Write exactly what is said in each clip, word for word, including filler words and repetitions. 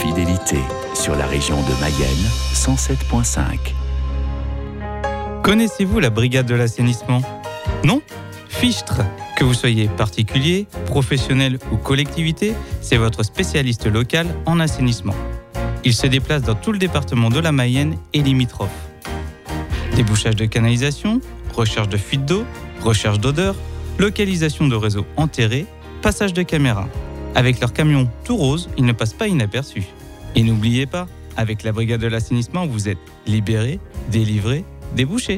Fidélité sur la région de Mayenne, cent sept virgule cinq. Connaissez-vous la brigade de l'assainissement ? Non ? Fichtre. Que vous soyez particulier, professionnel ou collectivité, c'est votre spécialiste local en assainissement. Il se déplace dans tout le département de la Mayenne et limitrophes. Débouchage de canalisation, recherche de fuite d'eau, recherche d'odeur, localisation de réseaux enterrés, passage de caméras. Avec leur camion tout rose, ils ne passent pas inaperçus. Et n'oubliez pas, avec la brigade de l'assainissement, vous êtes libéré, délivré, débouché.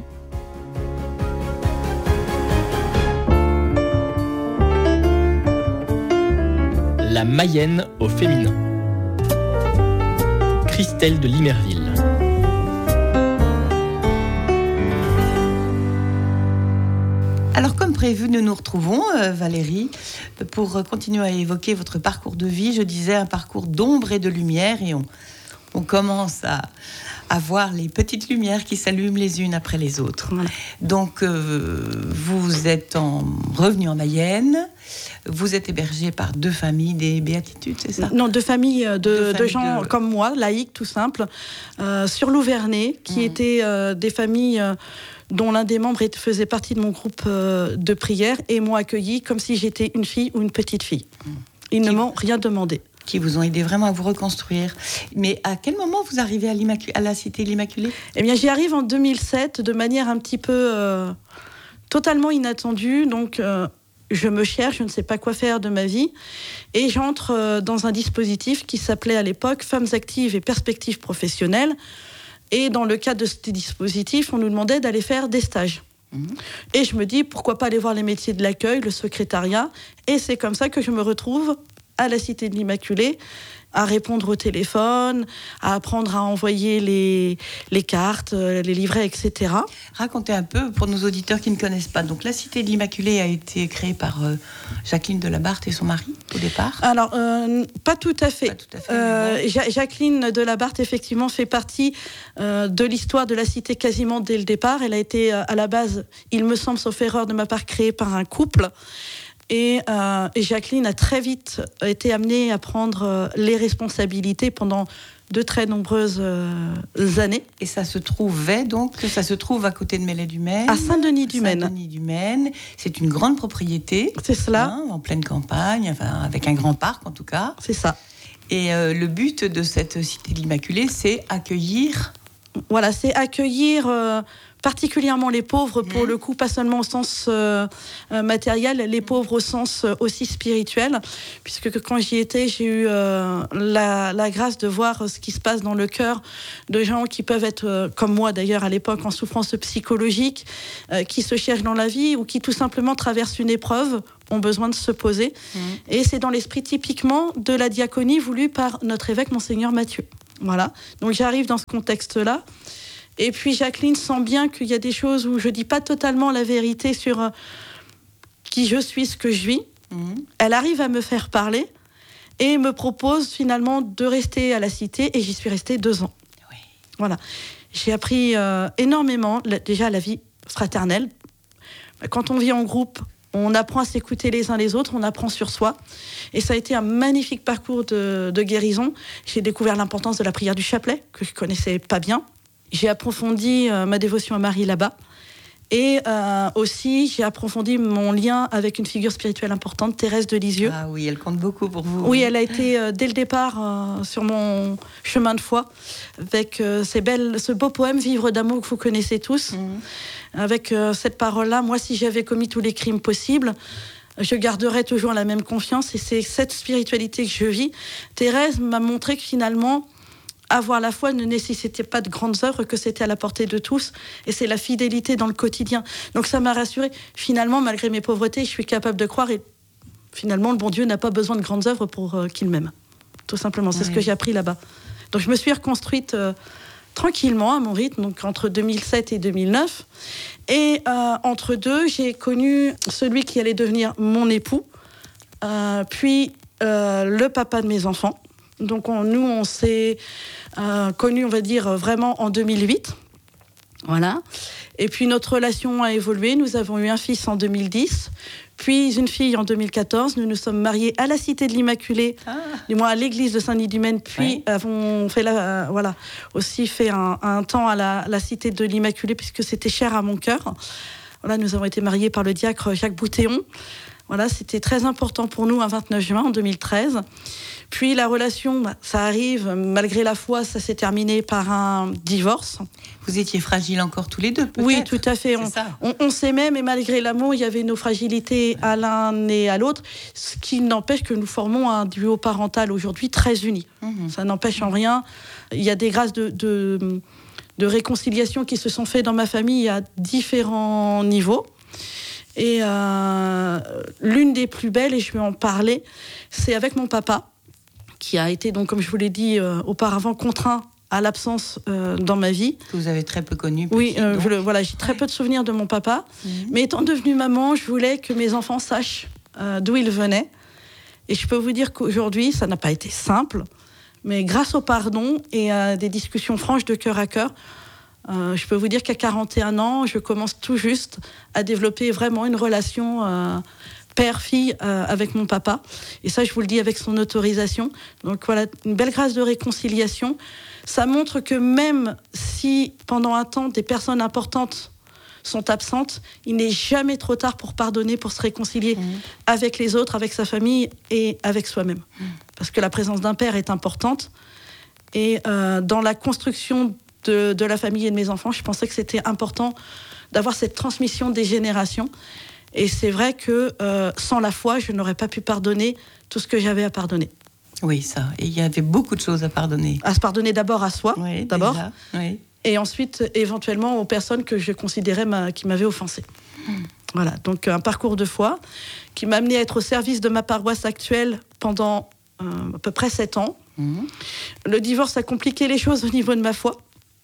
La Mayenne au féminin. Christelle de Limerville. Alors, comme prévu, nous nous retrouvons, euh, Valérie, pour continuer à évoquer votre parcours de vie. Je disais un parcours d'ombre et de lumière, et on, on commence à, à voir les petites lumières qui s'allument les unes après les autres. Voilà. Donc, euh, vous êtes en, revenu en Mayenne. Vous êtes hébergé par deux familles des béatitudes, c'est ça ? Non, deux familles de, deux de familles gens de... comme moi, laïcs, tout simple, euh, sur Louvernay, qui mmh. étaient euh, des familles euh, dont l'un des membres faisait partie de mon groupe euh, de prière et m'ont accueilli comme si j'étais une fille ou une petite fille. Mmh. Ils qui ne m'ont rien demandé. Qui vous ont aidé vraiment à vous reconstruire. Mais à quel moment vous arrivez à, à la Cité de l'Immaculée ? Eh bien, j'y arrive en deux mille sept de manière un petit peu euh, totalement inattendue. Donc, euh, je me cherche, je ne sais pas quoi faire de ma vie. Et j'entre euh, dans un dispositif qui s'appelait à l'époque Femmes actives et perspectives professionnelles. Et dans le cadre de ce dispositif, on nous demandait d'aller faire des stages. Mmh. Et je me dis, pourquoi pas aller voir les métiers de l'accueil, le secrétariat. Et c'est comme ça que je me retrouve à la Cité de l'Immaculée, à répondre au téléphone, à apprendre à envoyer les, les cartes, les livrets, et cetera. Racontez un peu pour nos auditeurs qui ne connaissent pas. Donc la Cité de l'Immaculée a été créée par euh, Jacqueline Delabarthe et son mari au départ. Alors, euh, pas tout à fait. Pas tout à fait euh, bon. ja- Jacqueline Delabarthe, effectivement, fait partie euh, de l'histoire de la Cité quasiment dès le départ. Elle a été, euh, à la base, il me semble, sauf erreur de ma part, créée par un couple. Et, euh, et Jacqueline a très vite été amenée à prendre euh, les responsabilités pendant de très nombreuses euh, années. Et ça se trouvait donc, ça se trouve à côté de Mélède-du-Maine. À Saint-Denis-du-Maine. Saint-Denis-du-Maine. C'est une grande propriété. C'est cela. Hein, en pleine campagne, enfin, avec un grand parc en tout cas. C'est ça. Et euh, le but de cette Cité de l'Immaculée, c'est accueillir... Voilà, c'est accueillir... Euh, particulièrement les pauvres, pour mmh. le coup, pas seulement au sens euh, matériel, les pauvres au sens aussi spirituel, puisque quand j'y étais, j'ai eu euh, la, la grâce de voir ce qui se passe dans le cœur de gens qui peuvent être, euh, comme moi d'ailleurs à l'époque, en souffrance psychologique, euh, qui se cherchent dans la vie ou qui tout simplement traversent une épreuve, ont besoin de se poser. Mmh. Et c'est dans l'esprit typiquement de la diaconie voulue par notre évêque, Monseigneur Mathieu. Voilà, donc j'arrive dans ce contexte-là. Et puis Jacqueline sent bien qu'il y a des choses où je ne dis pas totalement la vérité sur euh, qui je suis, ce que je vis. Mmh. Elle arrive à me faire parler et me propose finalement de rester à la Cité, et j'y suis restée deux ans. Oui. Voilà. J'ai appris euh, énormément, la, déjà la vie fraternelle. Quand on vit en groupe, on apprend à s'écouter les uns les autres, on apprend sur soi. Et ça a été un magnifique parcours de, de guérison. J'ai découvert l'importance de la prière du chapelet, que je ne connaissais pas bien. J'ai approfondi euh, ma dévotion à Marie là-bas. Et euh, aussi, j'ai approfondi mon lien avec une figure spirituelle importante, Thérèse de Lisieux. Ah oui, elle compte beaucoup pour vous. Oui, elle a été, euh, dès le départ, euh, sur mon chemin de foi, avec euh, ces belles, ce beau poème « Vivre d'amour » que vous connaissez tous. Mmh. Avec euh, cette parole-là, moi, si j'avais commis tous les crimes possibles, je garderais toujours la même confiance. Et c'est cette spiritualité que je vis. Thérèse m'a montré que finalement... avoir la foi ne nécessitait pas de grandes œuvres, que c'était à la portée de tous, et c'est la fidélité dans le quotidien. Donc ça m'a rassurée. Finalement, malgré mes pauvretés, je suis capable de croire, et finalement, le bon Dieu n'a pas besoin de grandes œuvres pour euh, qu'il m'aime. Tout simplement, c'est oui. ce que j'ai appris là-bas. Donc je me suis reconstruite euh, tranquillement, à mon rythme, donc entre deux mille sept et deux mille neuf. Et euh, entre deux, j'ai connu celui qui allait devenir mon époux, euh, puis euh, le papa de mes enfants. Donc on, nous, on s'est euh, connus, on va dire, vraiment en deux mille huit. Voilà. Et puis notre relation a évolué. Nous avons eu un fils en deux mille dix, puis une fille en deux mille quatorze. Nous nous sommes mariés à la Cité de l'Immaculée, ah. du moins à l'église de Saint-Denis-du-Maine, puis ouais. avons fait la, euh, voilà, aussi fait un, un temps à la, la Cité de l'Immaculée, puisque c'était cher à mon cœur. Voilà, nous avons été mariés par le diacre Jacques Boutéon. Voilà, c'était très important pour nous un vingt-neuf juin en deux mille treize. Puis la relation, bah, ça arrive, malgré la foi, ça s'est terminé par un divorce. Vous étiez fragiles encore tous les deux, peut-être? Oui, tout à fait. On, on, on s'aimait, mais malgré l'amour, il y avait nos fragilités à l'un et à l'autre, ce qui n'empêche que nous formons un duo parental aujourd'hui très uni. Mmh. Ça n'empêche en rien. Il y a des grâces de, de, de réconciliation qui se sont faites dans ma famille à différents niveaux. Et euh, l'une des plus belles, et je vais en parler, c'est avec mon papa, qui a été, donc, comme je vous l'ai dit euh, auparavant, contraint à l'absence euh, dans ma vie. Que vous avez très peu connu. Petit, oui, euh, je le, voilà, j'ai très ouais. peu de souvenirs de mon papa. Mmh. Mais étant devenue maman, je voulais que mes enfants sachent euh, d'où ils venaient. Et je peux vous dire qu'aujourd'hui, ça n'a pas été simple, mais grâce au pardon et à des discussions franches de cœur à cœur, Euh, je peux vous dire qu'à quarante et un ans, je commence tout juste à développer vraiment une relation euh, père-fille euh, avec mon papa. Et ça, je vous le dis avec son autorisation. Donc voilà, une belle grâce de réconciliation. Ça montre que même si, pendant un temps, des personnes importantes sont absentes, il n'est jamais trop tard pour pardonner, pour se réconcilier mmh. avec les autres, avec sa famille et avec soi-même. Mmh. Parce que la présence d'un père est importante. Et euh, dans la construction De, de la famille et de mes enfants, je pensais que c'était important d'avoir cette transmission des générations. Et c'est vrai que euh, sans la foi, je n'aurais pas pu pardonner tout ce que j'avais à pardonner. Oui, ça. Et il y avait beaucoup de choses à pardonner. À se pardonner d'abord à soi, oui, d'abord. Oui. Et ensuite, éventuellement, aux personnes que je considérais ma, qui m'avaient offensée. Mmh. Voilà, donc un parcours de foi qui m'a amené à être au service de ma paroisse actuelle pendant euh, à peu près sept ans. Mmh. Le divorce a compliqué les choses au niveau de ma foi.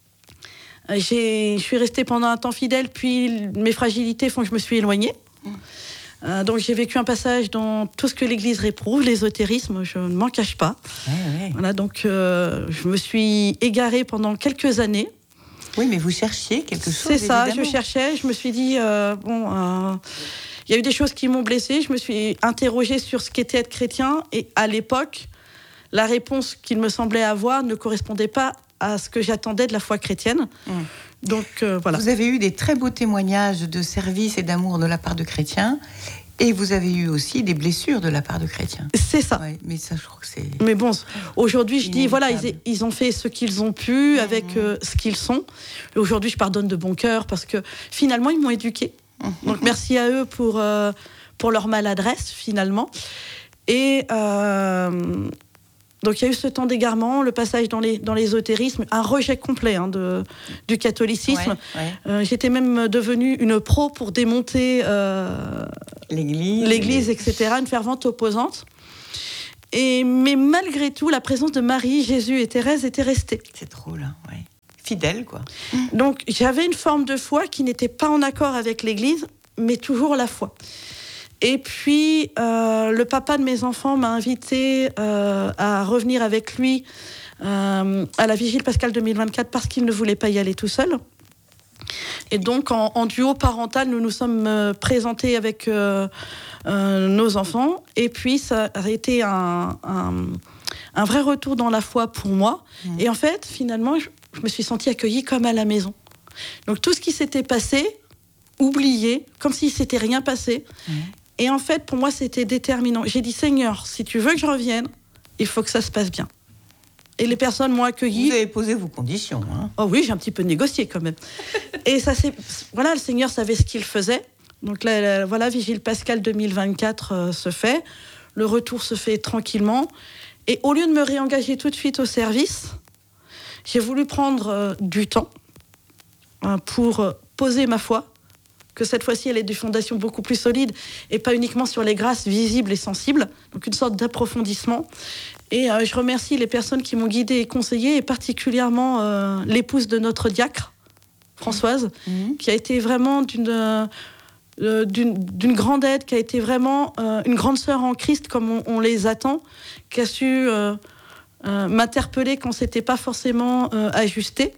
J'ai, je suis restée pendant un temps fidèle, puis mes fragilités font que je me suis éloignée. Euh, donc j'ai vécu un passage dans tout ce que l'Église réprouve, l'ésotérisme, je ne m'en cache pas. Ouais, ouais. Voilà, donc euh, je me suis égarée pendant quelques années. Oui, mais vous cherchiez quelque chose. C'est ça, évidemment. Je cherchais, je me suis dit, euh, bon, euh, il y a eu des choses qui m'ont blessée, je me suis interrogée sur ce qu'était être chrétien, et à l'époque, la réponse qu'il me semblait avoir ne correspondait pas à ce que j'attendais de la foi chrétienne. Mmh. Donc, euh, voilà. Vous avez eu des très beaux témoignages de service et d'amour de la part de chrétiens, et vous avez eu aussi des blessures de la part de chrétiens. C'est ça. Ouais, mais ça, je crois que c'est... Mais bon, aujourd'hui, je dis, voilà, ils, ils ont fait ce qu'ils ont pu, mmh. avec euh, ce qu'ils sont. Et aujourd'hui, je pardonne de bon cœur, parce que finalement, ils m'ont éduquée. Mmh. Donc, merci à eux pour, euh, pour leur maladresse, finalement. Et... Euh, Donc il y a eu ce temps d'égarement, le passage dans, les, dans l'ésotérisme, un rejet complet hein, de, du catholicisme. Ouais, ouais. Euh, j'étais même devenue une pro pour démonter euh, l'église, l'église, et cetera, une fervente opposante. Et, mais malgré tout, la présence de Marie, Jésus et Thérèse était restée. C'est drôle, hein, ouais. Fidèle, quoi. Donc j'avais une forme de foi qui n'était pas en accord avec l'église, mais toujours la foi. Et puis, euh, le papa de mes enfants m'a invité euh, à revenir avec lui euh, à la Vigile Pascale deux mille vingt-quatre parce qu'il ne voulait pas y aller tout seul. Et donc, en, en duo parental, nous nous sommes euh, présentés avec euh, euh, nos enfants. Et puis, ça a été un, un, un vrai retour dans la foi pour moi. Mmh. Et en fait, finalement, je, je me suis sentie accueillie comme à la maison. Donc, tout ce qui s'était passé, oublié, comme s'il ne s'était rien passé. Mmh. Et en fait, pour moi, c'était déterminant. J'ai dit, Seigneur, si tu veux que je revienne, il faut que ça se passe bien. Et les personnes m'ont accueilli. Vous avez posé vos conditions. Hein. Oh oui, j'ai un petit peu négocié quand même. Et ça, c'est... Voilà, le Seigneur savait ce qu'il faisait. Donc là, là voilà, Vigile Pascale deux mille vingt-quatre euh, se fait. Le retour se fait tranquillement. Et au lieu de me réengager tout de suite au service, j'ai voulu prendre euh, du temps euh, pour euh, poser ma foi. Que cette fois-ci, elle ait des fondations beaucoup plus solides et pas uniquement sur les grâces visibles et sensibles. Donc, une sorte d'approfondissement. Et euh, je remercie les personnes qui m'ont guidée et conseillée, et particulièrement euh, l'épouse de notre diacre, Françoise, mmh. qui a été vraiment d'une, euh, d'une, d'une grande aide, qui a été vraiment euh, une grande sœur en Christ, comme on, on les attend, qui a su euh, euh, m'interpeller quand c'était pas forcément euh, ajusté.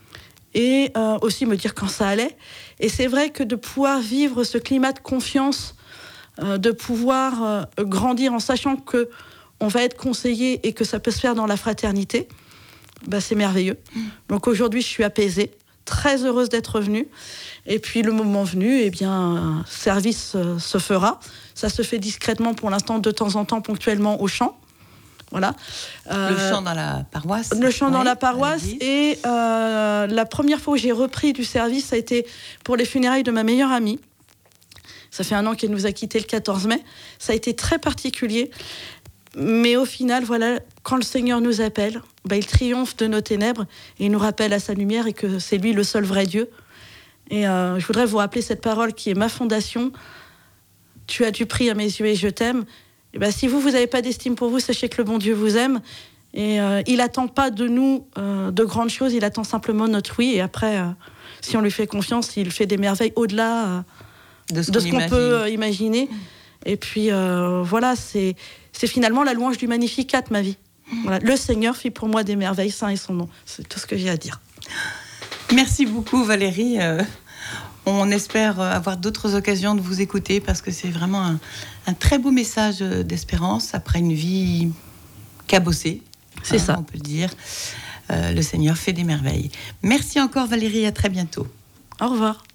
Et euh, aussi me dire quand ça allait. Et c'est vrai que de pouvoir vivre ce climat de confiance euh, de pouvoir euh, grandir en sachant que on va être conseillé et que ça peut se faire dans la fraternité, bah, c'est merveilleux. Mmh. Donc aujourd'hui, je suis apaisée, très heureuse d'être revenue. Et puis le moment venu, eh bien, un service euh, se fera. Ça se fait discrètement pour l'instant, de temps en temps, ponctuellement au chant. Voilà. Euh, le chant dans la paroisse. Le chant oui, dans la paroisse. Et euh, la première fois où j'ai repris du service, ça a été pour les funérailles de ma meilleure amie. Ça fait un an qu'elle nous a quittés le quatorze mai. Ça a été très particulier. Mais au final, voilà, quand le Seigneur nous appelle, bah, il triomphe de nos ténèbres et il nous rappelle à sa lumière et que c'est lui le seul vrai Dieu. Et euh, je voudrais vous rappeler cette parole qui est ma fondation. Tu as du prix à mes yeux et je t'aime. Et ben, si vous, vous n'avez pas d'estime pour vous, sachez que le bon Dieu vous aime. Et euh, il n'attend pas de nous euh, de grandes choses, il attend simplement notre oui. Et après, euh, si on lui fait confiance, il fait des merveilles au-delà euh, de ce, de ce qu'on imagine. peut euh, imaginer. Et puis, euh, voilà, c'est, c'est finalement la louange du Magnificat, ma vie. Voilà, le Seigneur fit pour moi des merveilles, saint est son nom. C'est tout ce que j'ai à dire. Merci beaucoup, Valérie. Euh... On espère avoir d'autres occasions de vous écouter parce que c'est vraiment un, un très beau message d'espérance après une vie cabossée. C'est hein, ça. On peut le dire. Euh, le Seigneur fait des merveilles. Merci encore Valérie, à très bientôt. Au revoir.